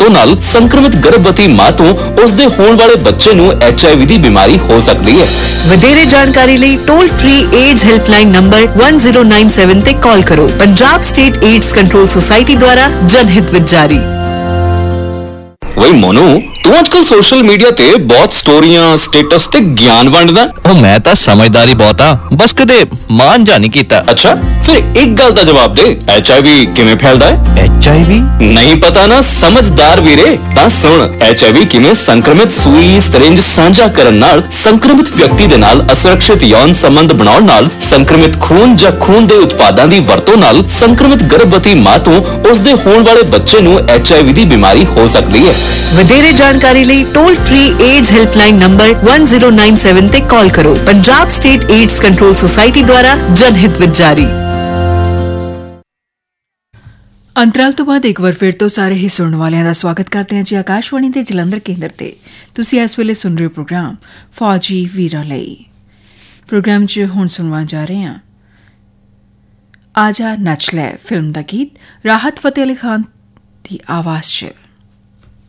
ਵਰਤੋਂ ਨਾਲ ਸੰਕਰਮਿਤ ਗਰਭਵਤੀ ਮਾਂ ਤੋਂ ਉਸਦੇ ਹੋਣ ਵਾਲੇ ਬੱਚੇ ਨੂੰ HIV ਦੀ ਬਿਮਾਰੀ ਹੋ ਸਕਦੀ ਹੈ। ਵਧੇਰੇ ਜਾਣਕਾਰੀ ਲਈ toll free AIDS helpline number 1097 ਤੇ ਕਾਲ ਕਰੋ। Punjab state AIDS control society ਦੁਆਰਾ ਜਨਹਿਤ ਵਿੱਚ ਜਾਰੀ। वही मोनू तू आजकल सोशल मीडिया ते बहुत स्टोरियां स्टेटस ते ज्ञान वंडदा। ओ मैं तां समझदारी बहुत आ, बस कदे मान जा नहीं कीता। अच्छा फिर एक गल दा जवाब दे, HIV किवें फैलदा है? HIV नहीं पता ना? समझदार वीरे तां सुन, HIV किवें संक्रमित सूई सिरिंज साझा करन नाल संक्रमित व्यक्ति दे नाल असुरक्षित यौन संबंध बनाउण नाल संक्रमित खून ਜਾਂ खून ਦੇ ਉਤਪਾਦਾਂ ਦੀ ਵਰਤੋਂ ਨਾਲ ਸੰਕਰਮਿਤ ਗਰਭਵਤੀ ਮਾਂ ਤੋਂ ਉਸਦੇ ਹੋਣ ਵਾਲੇ ਬੱਚੇ ਨੂੰ HIV ਦੀ ਬਿਮਾਰੀ ਹੋ ਸਕਦੀ ਹੈ। ਵਧੇਰੇ ਜਾਣਕਾਰੀ ਲਈ toll free AIDS helpline number 1097 ਤੇ ਕਾਲ ਕਰੋ। Punjab state AIDS control society ਦੁਆਰਾ ਜਨਹਿਤ ਵਿੱਚ ਜਾਰੀ। ਅੰਤਰਾਲ ਤੋਂ ਬਾਅਦ ਇੱਕ ਵਾਰ ਫਿਰ ਤੋਂ ਸਾਰੇ ਹੀ ਸੁਣਨ ਵਾਲਿਆਂ ਦਾ ਸਵਾਗਤ ਕਰਦੇ ਹਾਂ ਜੀ ਆਕਾਸ਼ਵਾਣੀ ਦੇ ਜਲੰਧਰ ਕੇਂਦਰ ਤੇ। ਤੁਸੀਂ ਇਸ ਵੇਲੇ ਸੁਣ ਰਹੇ ਹੋ ਪ੍ਰੋਗਰਾਮ ਫੌਜੀ ਵੀਰਾਂ ਲਈ। ਪ੍ਰੋਗਰਾਮ 'ਚ ਹੁਣ ਸੁਣਵਾ ਜਾ ਰਹੇ ਹਾਂ ਆਜਾ ਨੱਚ ਲੈ ਫਿਲਮ ਦਾ ਗੀਤ ਰਾਹਤ ਫਤਿਹ ਅਲੀ ਖਾਨ ਦੀ ਆਵਾਜ਼ 'ਚ।